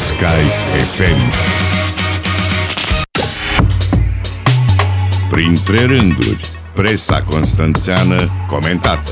Sky FM. Printre rânduri, presa constanțeană comentată.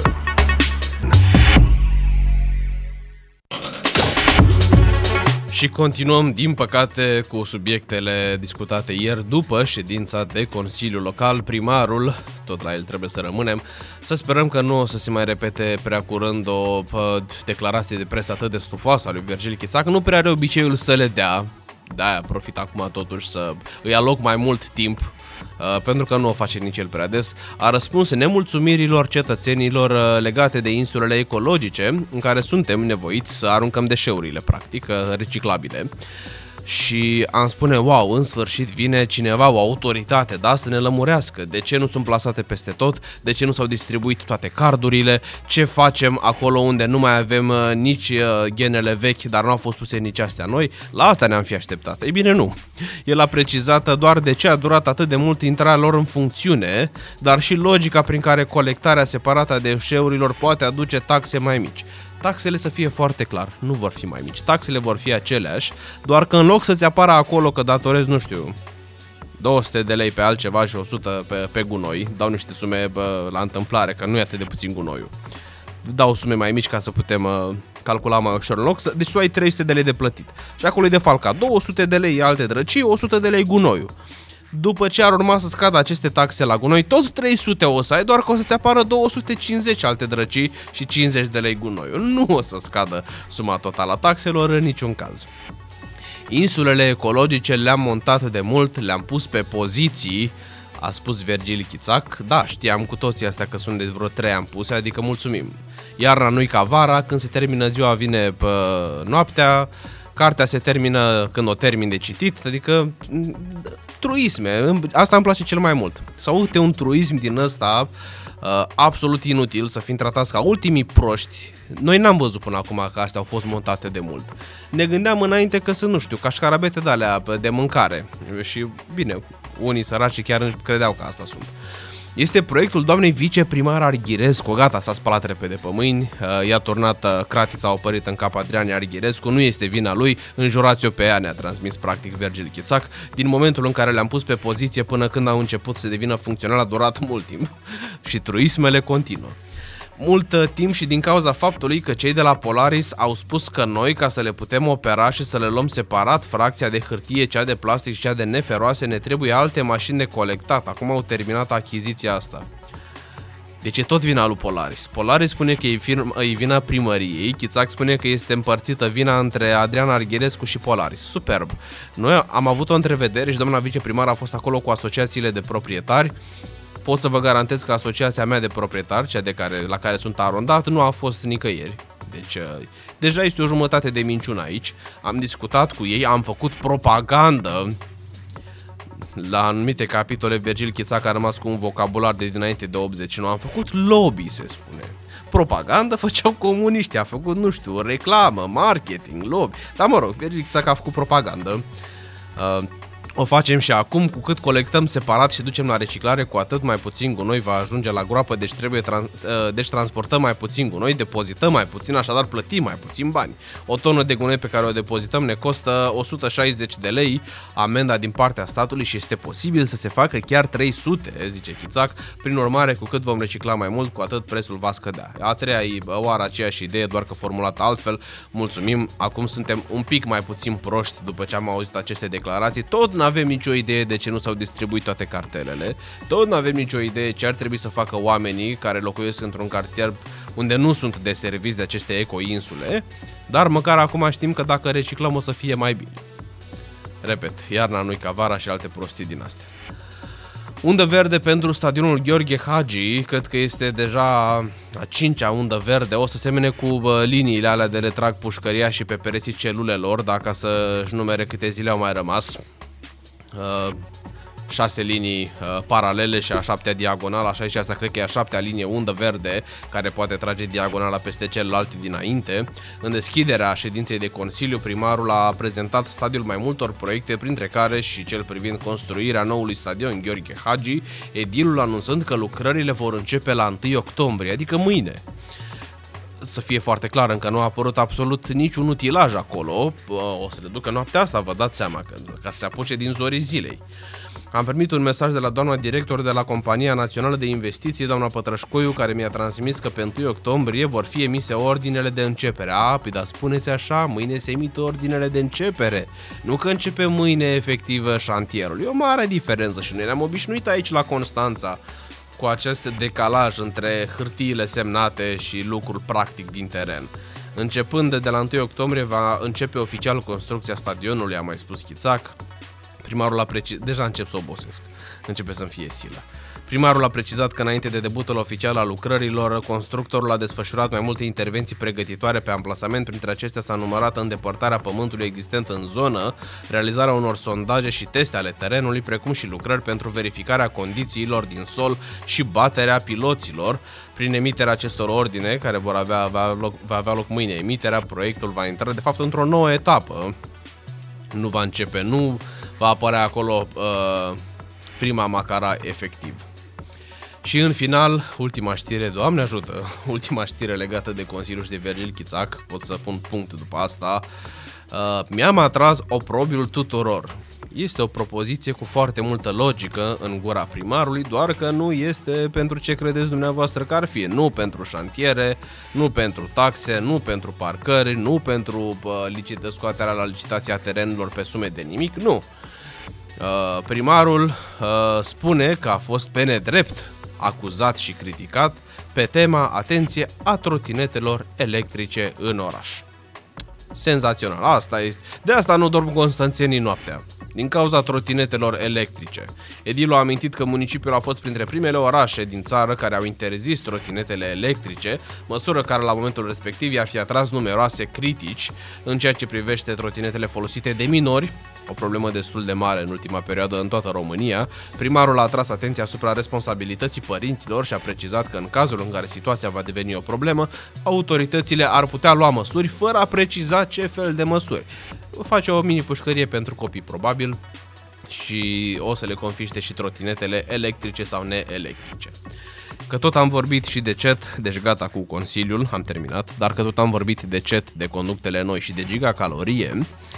Și continuăm, din păcate, cu subiectele discutate ieri după ședința de Consiliu Local. Primarul, tot la el trebuie să rămânem, să sperăm că nu o să se mai repete prea curând o declarație de presă atât de stufoasă a lui Virgil Chițac. Nu prea are obiceiul să le dea, de-aia profit acum totuși să îi aloc mai mult timp, pentru că nu o face nici el prea des. A răspuns nemulțumirilor cetățenilor legate de insulele ecologice în care suntem nevoiți să aruncăm deșeurile, practic, reciclabile. Și am spune, wow, în sfârșit vine cineva, o autoritate, da, să ne lămurească de ce nu sunt plasate peste tot, de ce nu s-au distribuit toate cardurile, ce facem acolo unde nu mai avem nici genele vechi, dar nu au fost puse nici astea noi. La asta ne-am fi așteptat. Ei bine, nu. El a precizat doar de ce a durat atât de mult intrarea lor în funcțiune, dar și logica prin care colectarea separată a deșeurilor poate aduce taxe mai mici. Taxele, să fie foarte clar, nu vor fi mai mici. Taxele vor fi aceleași, doar că în loc să-ți apară acolo că datorezi, nu știu, 200 de lei pe altceva și 100 pe gunoi, dau niște sume la întâmplare, că nu e atât de puțin gunoiul. Dau sume mai mici ca să putem calcula mai ușor în loc. Deci tu ai 300 de lei de plătit. Și acolo e defalcat 200 de lei alte drăcii, 100 de lei gunoiul. După ce ar urma să scadă aceste taxe la gunoi, tot 300 o să ai, doar că o să-ți apară 250 alte drăcii și 50 de lei gunoiul. Nu o să scadă suma totală a taxelor în niciun caz. Insulele ecologice le-am montat de mult, le-am pus pe poziții, a spus Virgil Chițac. Da, știam cu toții astea că sunt de vreo 3 ani puse, adică mulțumim. Iarna nu-i ca vara, când se termină ziua vine noaptea, cartea se termină când o termin de citit, adică truisme, asta îmi place cel mai mult. Sau uite un truism din ăsta absolut inutil, să fim tratați ca ultimii proști. Noi n-am văzut până acum că astea au fost montate de mult. Ne gândeam înainte că sunt, nu știu, cașcarabete de alea de mâncare. Și bine, unii săraci chiar credeau că asta sunt. Este proiectul doamnei viceprimar Arghirescu. Gata, s-a spălat repede pe mâini, i-a turnat cratița opărită în cap Adrian Arghirescu, nu este vina lui, înjurați-o pe ea, ne-a transmis practic Virgil Chițac. Din momentul în care le-am pus pe poziție până când au început să devină funcțional a durat mult timp și truismele continuă. Mult timp și din cauza faptului că cei de la Polaris au spus că noi, ca să le putem opera și să le luăm separat fracția de hârtie, cea de plastic și cea de neferoase, ne trebuie alte mașini de colectat. Acum au terminat achiziția asta. Deci e tot vina lui Polaris. Polaris spune că e vina primăriei, Chițac spune că este împărțită vina între Adrian Arghirescu și Polaris. Superb! Noi am avut o întrevedere și doamna viceprimar a fost acolo cu asociațiile de proprietari. Pot să vă garantez că asociația mea de proprietari, cea la care sunt arondat, nu a fost nicăieri. Deci, deja este o jumătate de minciună aici. Am discutat cu ei, am făcut propagandă. La anumite capitole, Virgil Chițac a rămas cu un vocabular de dinainte de 89. Am făcut lobby, se spune. Propagandă făceau comuniștii, a făcut, nu știu, reclamă, marketing, lobby. Dar mă rog, Virgil Chițac a făcut propagandă. O facem și acum, cu cât colectăm separat și ducem la reciclare, cu atât mai puțin gunoi va ajunge la groapă, deci transportăm mai puțin gunoi, depozităm mai puțin, așadar plătim mai puțin bani. O tonă de gunoi pe care o depozităm ne costă 160 de lei amenda din partea statului și este posibil să se facă chiar 300, zice Chițac. Prin urmare, cu cât vom recicla mai mult, cu atât prețul va scădea. A treia e oară aceeași idee, doar că formulată altfel. Mulțumim, acum suntem un pic mai puțin proști după ce am auzit aceste declarații. Tot n-avem nicio idee de ce nu s-au distribuit toate cartelele, tot n-avem nicio idee ce ar trebui să facă oamenii care locuiesc într-un cartier unde nu sunt deserviți de aceste eco-insule, dar măcar acum știm că dacă reciclăm o să fie mai bine. Repet, iarna nu-i ca vara și alte prostii din astea. Undă verde pentru stadionul Gheorghe Hagi, cred că este deja a 5-a undă verde, o să semene cu liniile alea de retrag pușcăria și pe pereții celulelor, dacă să-și numere câte zile au mai rămas. 6 linii paralele și a 7-a diagonală, așa și asta cred că e a 7-a linie undă verde care poate trage diagonala peste celelalte dinainte. În deschiderea ședinței de Consiliu, primarul a prezentat stadiul mai multor proiecte, printre care și cel privind construirea noului stadion Gheorghe Hagi, edilul anunțând că lucrările vor începe la 1 octombrie, adică mâine. să fie foarte clar, încă nu a apărut absolut niciun utilaj acolo. O să le ducă noaptea asta, vă dați seama, ca să se apuce din zorii zilei. Am primit un mesaj de la doamna director de la Compania Națională de Investiții, doamna Pătrășcoiu, care mi-a transmis că pe 1 octombrie vor fi emise ordinele de începere. Păi dar spuneți așa, mâine se emit ordinele de începere, nu că începe mâine efectiv șantierul. E o mare diferență și noi ne-am obișnuit aici la Constanța cu acest decalaj între hârtiile semnate și lucrul practic din teren. Începând de la 1 octombrie va începe oficial construcția stadionului, a mai spus Chițac. Primarul a precizat, deja încep să obosesc, începe să-mi fie silă. Primarul a precizat că înainte de debutul oficial al lucrărilor, constructorul a desfășurat mai multe intervenții pregătitoare pe amplasament, printre acestea s-a numărat îndepărtarea pământului existent în zonă, realizarea unor sondaje și teste ale terenului, precum și lucrări pentru verificarea condițiilor din sol și baterea piloților. Prin emiterea acestor ordine, care va avea loc mâine, emiterea, proiectul va intra de fapt într-o nouă etapă. Nu va începe, nu va apărea acolo prima macara efectiv. Și în final, ultima știre, Doamne ajută, ultima știre legată de Consiliul și de Virgil Chițac, pot să pun punct după asta. Mi-am atras oprobiul tuturor. Este o propoziție cu foarte multă logică în gura primarului, doar că nu este pentru ce credeți dumneavoastră că ar fi. Nu pentru șantiere, nu pentru taxe, nu pentru parcări, nu pentru scoaterea la licitația terenurilor pe sume de nimic, nu. Primarul spune că a fost pe nedrept acuzat și criticat pe tema, atenție, a trotinetelor electrice în oraș. Senzațional, asta e. De asta nu dorm constanțenii noaptea, din cauza trotinetelor electrice. Edilul a amintit că municipiul a fost printre primele orașe din țară care au interzis trotinetele electrice, măsură care la momentul respectiv i-ar fi atras numeroase critici în ceea ce privește trotinetele folosite de minori, o problemă destul de mare în ultima perioadă în toată România. Primarul a atras atenția asupra responsabilității părinților și a precizat că în cazul în care situația va deveni o problemă, autoritățile ar putea lua măsuri fără a preciza ce fel de măsuri. Face o mini-pușcărie pentru copii, probabil, și o să le confiște și trotinetele electrice sau neelectrice. Că tot am vorbit și de CET, deci gata cu Consiliul, am terminat, dar că tot am vorbit de CET, de conductele noi și de gigacalorie,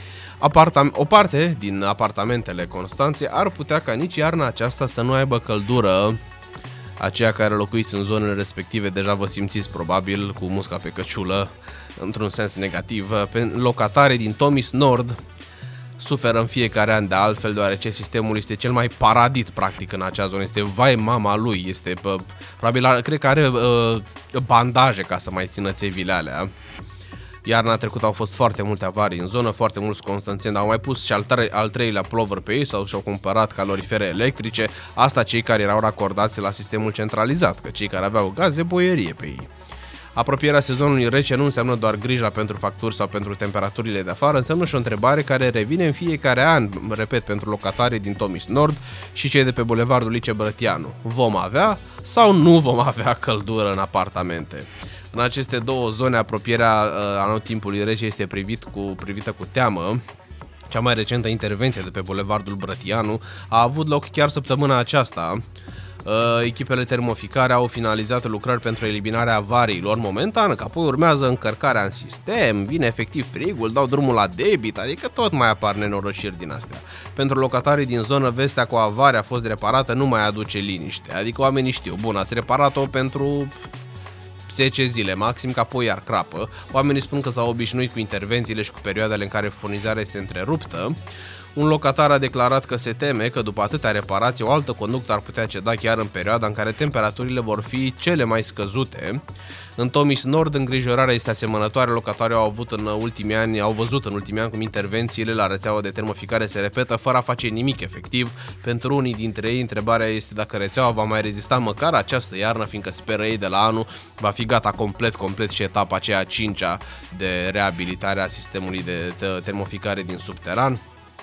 o parte din apartamentele Constanței ar putea ca nici iarna aceasta să nu aibă căldură. Aceia care locuiți în zonele respective deja vă simțiți probabil cu musca pe căciulă, într-un sens negativ. Locatarii din Tomis Nord suferă în fiecare an de altfel, deoarece sistemul este cel mai paradit practic în acea zonă. Este vai mama lui, este probabil, cred că are bandaje ca să mai țină țevile alea. Iarna trecută au fost foarte multe avarii în zonă, foarte mulți constanțeni au mai pus și al treilea plover pe ei sau și-au cumpărat calorifere electrice, asta cei care erau racordați la sistemul centralizat, că cei care aveau gaze, boierie pe ei. Apropierea sezonului rece nu înseamnă doar grija pentru facturi sau pentru temperaturile de afară, înseamnă și o întrebare care revine în fiecare an, repet, pentru locatarii din Tomis Nord și cei de pe bulevardul Lice Brătianu. Vom avea sau nu vom avea căldură în apartamente? În aceste două zone, apropierea anotimpului rece este privită cu teamă. Cea mai recentă intervenție de pe bulevardul Brătianu a avut loc chiar săptămâna aceasta. Echipele termoficare au finalizat lucrări pentru eliminarea avariilor momentan, că apoi urmează încărcarea în sistem, vine efectiv frigul, dau drumul la debit, adică tot mai apar nenorociri din astea. Pentru locatarii din zonă, vestea cu avarea a fost reparată nu mai aduce liniște, adică oamenii știu, bun, ați reparat-o pentru 10 zile maxim, că apoi iar crapă. Oamenii spun că s-au obișnuit cu intervențiile și cu perioadele în care furnizarea este întreruptă. Un locatar a declarat că se teme că după atâtea reparații o altă conductă ar putea ceda chiar în perioada în care temperaturile vor fi cele mai scăzute. În Tomis Nord, îngrijorarea este asemănătoare. Locatarii au văzut în ultimii ani cum intervențiile la rețeaua de termoficare se repetă fără a face nimic efectiv. Pentru unii dintre ei, întrebarea este dacă rețeaua va mai rezista măcar această iarnă, fiindcă speră ei de la anul va fi gata complet și etapa aceea 5-a de reabilitare a sistemului de termoficare din subteran.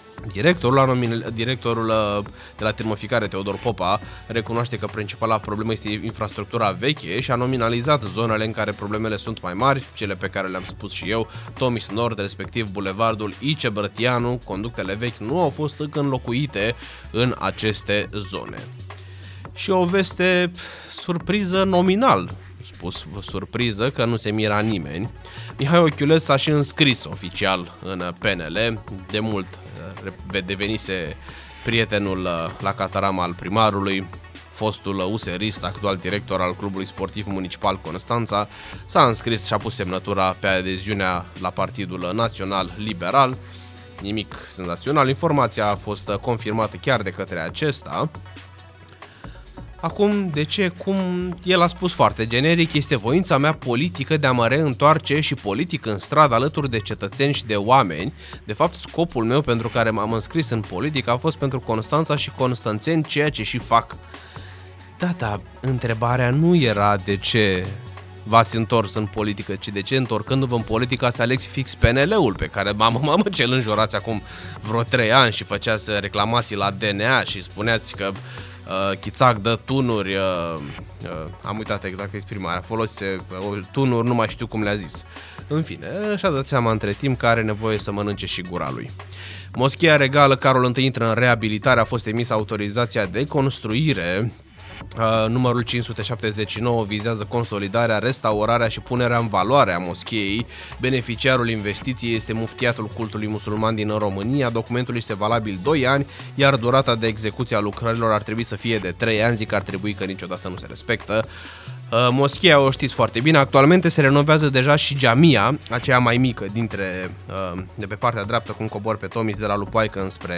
Directorul de la termoficare, Teodor Popa, recunoaște că principala problemă este infrastructura veche și a nominalizat zonele în care problemele sunt mai mari, cele pe care le-am spus și eu, Tomis Nord, respectiv bulevardul Lice Brătianu. Conductele vechi nu au fost încă înlocuite în aceste zone. Și o veste surpriză nominal. spus surpriză că nu se mira nimeni. Mihai Ochiulescu s-a și înscris oficial în PNL, de mult devenise prietenul la Cataram al primarului, fostul userist, actual director al Clubului Sportiv Municipal Constanța, s-a înscris și a pus semnătura pe adeziunea la Partidul Național Liberal. Nimic senzațional, informația a fost confirmată chiar de către acesta. Acum, de ce? Cum el a spus foarte generic, este voința mea politică de a mă reîntoarce și politic în stradă alături de cetățeni și de oameni. De fapt, scopul meu pentru care m-am înscris în politică a fost pentru Constanța și constanțeni, ceea ce și fac. Da, întrebarea nu era de ce v-ați întors în politică, ci de ce întorcându-vă în politică ați ales fix PNL-ul pe care, mamă, ce îl înjurați acum vreo 3 ani și făceați reclamații la DNA și spuneați că Chițac dă tunuri, am uitat exact exprimarea, folosise tunuri, nu mai știu cum le-a zis. În fine, și-a dat seama între timp că are nevoie să mănânce și gura lui. Moschea Regală Carol I intră în reabilitare, a fost emisă autorizația de construire. Numărul 579 vizează consolidarea, restaurarea și punerea în valoare a moscheei. Beneficiarul investiției este Muftiatul Cultului Musulman din România. Documentul este valabil 2 ani, iar durata de execuție a lucrărilor ar trebui să fie de 3 ani. Zic că ar trebui, că niciodată nu se respectă. Moscheea, o știți foarte bine, actualmente se renovează deja și Jamia, aceea mai mică de pe partea dreaptă, cum cobor pe Tomis de la Lupaică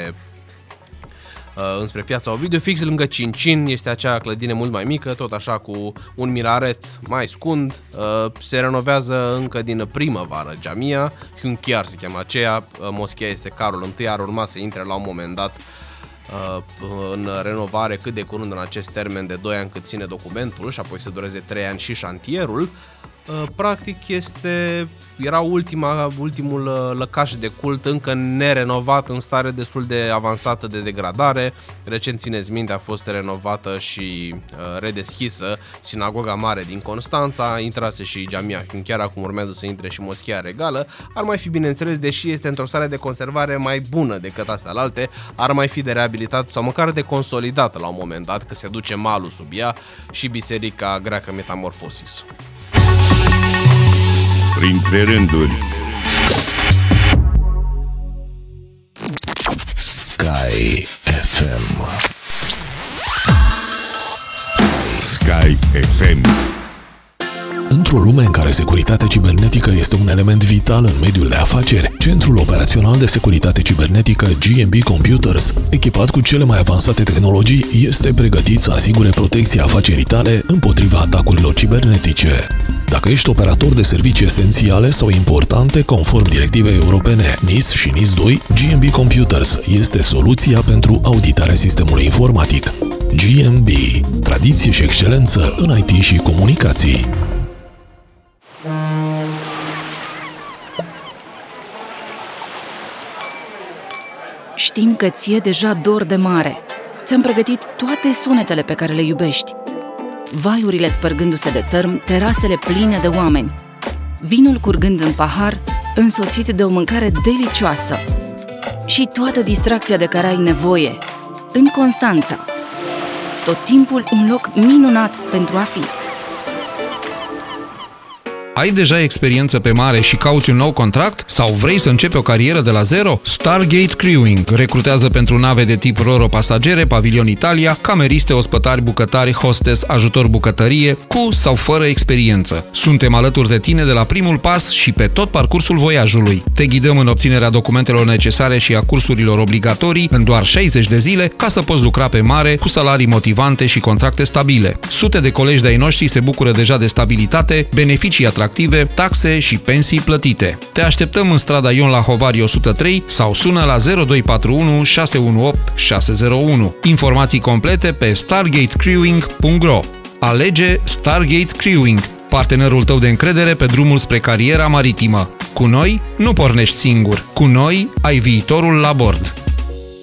înspre Piața Ovidiu, fix lângă Cincin, este acea clădire mult mai mică, tot așa cu un minaret mai scund. Se renovează încă din primăvară Jamia, Hünchiar se cheamă aceea, moschea este Carol I, ar urma să intre la un moment dat în renovare cât de curând în acest termen de 2 ani cât ține documentul și apoi să dureze 3 ani și șantierul. Practic era ultimul lăcaș de cult încă nerenovat, în stare destul de avansată de degradare. Recent, țineți minte, a fost renovată și redeschisă sinagoga mare din Constanța, intrase și Jamia, chiar acum urmează să intre și Moschea Regală. Ar mai fi, bineînțeles, deși este într-o stare de conservare mai bună decât astea alte, ar mai fi de reabilitat sau măcar de consolidată la un moment dat, că se duce malul sub ea, și Biserica Greacă Metamorfosis. Printre rânduri. Sky FM. Sky FM. Într-o lume în care securitatea cibernetică este un element vital în mediul de afaceri, Centrul Operațional de Securitate Cibernetică GMB Computers, echipat cu cele mai avansate tehnologii, este pregătit să asigure protecția afacerii tale împotriva atacurilor cibernetice. Dacă ești operator de servicii esențiale sau importante conform directivei europene NIS și NIS-2, GMB Computers este soluția pentru auditarea sistemului informatic. GMB, tradiție și excelență în IT și comunicații. Știm că ție deja dor de mare. Ți-am pregătit toate sunetele pe care le iubești. Vaiurile spărgându-se de țărm, terasele pline de oameni. Vinul curgând în pahar, însoțit de o mâncare delicioasă. Și toată distracția de care ai nevoie. În Constanța. Tot timpul un loc minunat pentru a fi. Ai deja experiență pe mare și cauți un nou contract? Sau vrei să începi o carieră de la zero? Stargate Crewing recrutează pentru nave de tip Roro pasagere, Pavilion Italia, cameriste, ospătari, bucătari, hostess, ajutor bucătărie, cu sau fără experiență. Suntem alături de tine de la primul pas și pe tot parcursul voiajului. Te ghidăm în obținerea documentelor necesare și a cursurilor obligatorii în doar 60 de zile ca să poți lucra pe mare cu salarii motivante și contracte stabile. Sute de colegi de-ai noștri se bucură deja de stabilitate, beneficii atractive, taxe și pensii plătite. Te așteptăm în strada Ion la Hovarii 103 sau sună la 0241 618 601. Informații complete pe stargatecrewing.ro. Alege Stargate Crewing, partenerul tău de încredere pe drumul spre cariera maritimă. Cu noi nu pornești singur, cu noi ai viitorul la bord.